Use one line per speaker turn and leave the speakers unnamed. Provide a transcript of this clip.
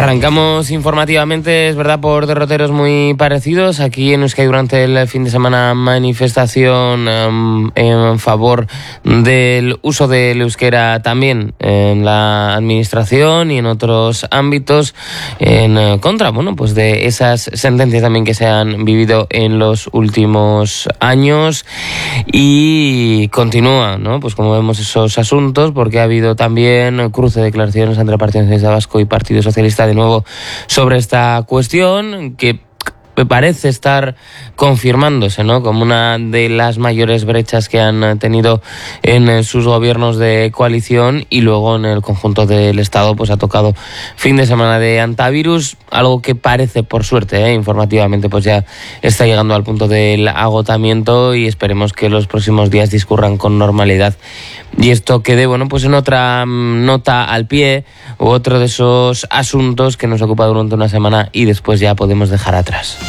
Arrancamos informativamente, es verdad, por derroteros muy parecidos. Aquí en Euskadi durante el fin de semana manifestación en favor del uso del euskera también en la administración y en otros ámbitos, en contra, bueno, pues de esas sentencias también que se han vivido en los últimos años. Y continúa, ¿no? Pues como vemos esos asuntos, porque ha habido también cruce de declaraciones entre el Partido Nacionalista Vasco y Partido Socialista de nuevo sobre esta cuestión, que me parece estar confirmándose, ¿no?, como una de las mayores brechas que han tenido en sus gobiernos de coalición, y luego en el conjunto del Estado pues ha tocado fin de semana de antivirus, algo que parece, por suerte, informativamente pues ya está llegando al punto del agotamiento, y esperemos que los próximos días discurran con normalidad y esto quede, bueno, pues en otra nota al pie, u otro de esos asuntos que nos ocupa durante una semana y después ya podemos dejar atrás.